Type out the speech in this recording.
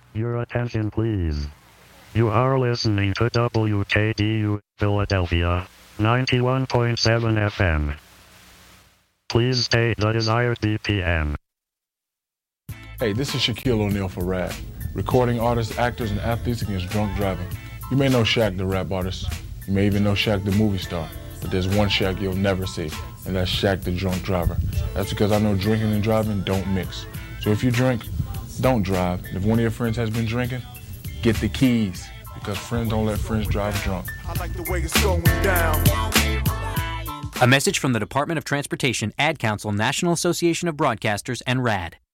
Your attention, please. You are listening to WKDU, Philadelphia, 91.7 FM. Please state the desired BPM. Hey, this is Shaquille O'Neal for RAD, recording artists, actors, and athletes against drunk driving. You may know Shaq, the rap artist. You may even know Shaq, the movie star. But there's one Shaq you'll never see, and that's Shaq, the drunk driver. That's because I know drinking and driving don't mix. So if you drink, don't drive. If one of your friends has been drinking, get the keys, because friends don't let friends drive drunk. I like the way it's going down. A message from the Department of Transportation, Ad Council, National Association of Broadcasters, and RAD.